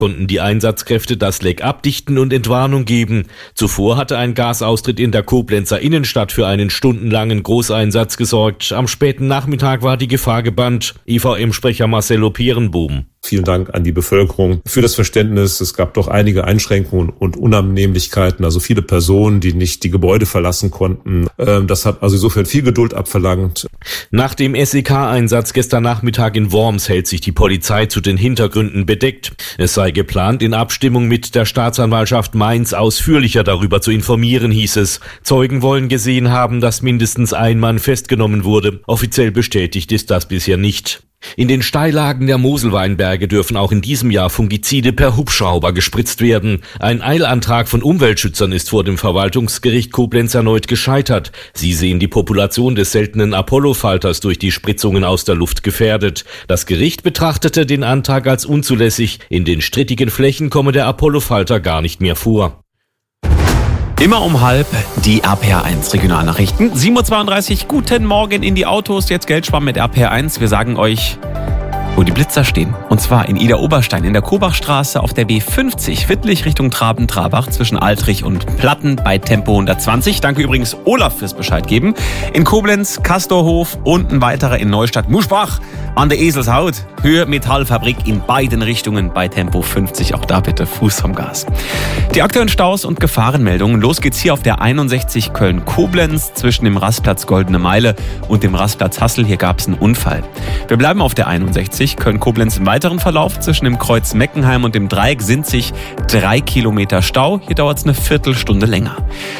konnten die Einsatzkräfte das Leck abdichten und Entwarnung geben. Zuvor hatte ein Gasaustritt in der Koblenzer Innenstadt für einen stundenlangen Großeinsatz gesorgt. Am späten Nachmittag war die Gefahr gebannt. IVM-Sprecher Marcelo Pierenboom. Vielen Dank an die Bevölkerung für das Verständnis. Es gab doch einige Einschränkungen und Unannehmlichkeiten, also viele Personen, die nicht die Gebäude verlassen konnten. Das hat also insofern viel Geduld abverlangt. Nach dem SEK-Einsatz gestern Nachmittag in Worms hält sich die Polizei zu den Hintergründen bedeckt. Es sei geplant, in Abstimmung mit der Staatsanwaltschaft Mainz ausführlicher darüber zu informieren, hieß es. Zeugen wollen gesehen haben, dass mindestens ein Mann festgenommen wurde. Offiziell bestätigt ist das bisher nicht. In den Steillagen der Moselweinberge dürfen auch in diesem Jahr Fungizide per Hubschrauber gespritzt werden. Ein Eilantrag von Umweltschützern ist vor dem Verwaltungsgericht Koblenz erneut gescheitert. Sie sehen die Population des seltenen Apollo-Falters durch die Spritzungen aus der Luft gefährdet. Das Gericht betrachtete den Antrag als unzulässig. In den strittigen Flächen komme der Apollo-Falter gar nicht mehr vor. Immer um 12:30 die RPR1 Regionalnachrichten. 7:32 Uhr, guten Morgen in die Autos. Jetzt Geldsparen mit RPR1. Wir sagen euch, wo die Blitzer stehen. Und zwar in Idar-Oberstein, in der Kobachstraße auf der B50, Wittlich Richtung Traben-Trabach zwischen Altrich und Platten bei Tempo 120. Danke übrigens Olaf fürs Bescheid geben. In Koblenz, Kastorhof und ein weiterer in Neustadt, Muschbach an der Eselshaut. Höhe Metallfabrik in beiden Richtungen bei Tempo 50. Auch da bitte Fuß vom Gas. Die aktuellen Staus und Gefahrenmeldungen. Los geht's hier auf der 61 Köln-Koblenz zwischen dem Rastplatz Goldene Meile und dem Rastplatz Hassel. Hier gab's einen Unfall. Wir bleiben auf der 61 Köln-Koblenz im weiteren Verlauf. Zwischen dem Kreuz Meckenheim und dem Dreieck sind sich 3 Kilometer Stau. Hier dauert's eine Viertelstunde länger.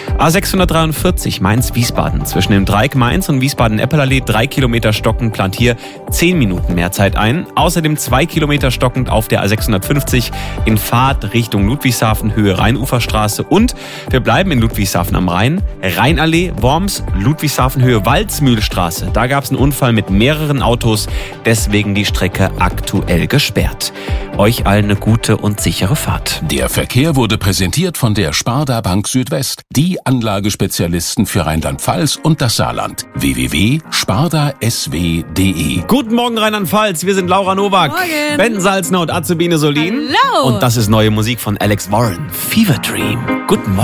A643 Mainz-Wiesbaden. Zwischen dem Dreieck Mainz und Wiesbaden-Eppelallee 3 Kilometer stockend, plant hier 10 Minuten mehr Zeit ein. Außerdem 2 Kilometer stockend auf der A650 in Fahrt Richtung Ludwigshafen, Höhe Rheinuferstraße. Und wir bleiben in Ludwigshafen am Rhein. Rheinallee, Worms, Ludwigshafen, Höhe Waldmühlstraße. Da gab es einen Unfall mit mehreren Autos, deswegen die Strecke aktuell gesperrt. Euch allen eine gute und sichere Fahrt. Der Verkehr wurde präsentiert von der Sparda Bank Südwest, die Anlagespezialisten für Rheinland-Pfalz und das Saarland. www.spardasw.de. Guten Morgen Rheinland-Pfalz, wir sind Laura Nowak, Morgen. Ben Salzner und Azubine Solin. Hallo. Und das ist neue Musik von Alex Warren, Fever Dream. Guten Morgen.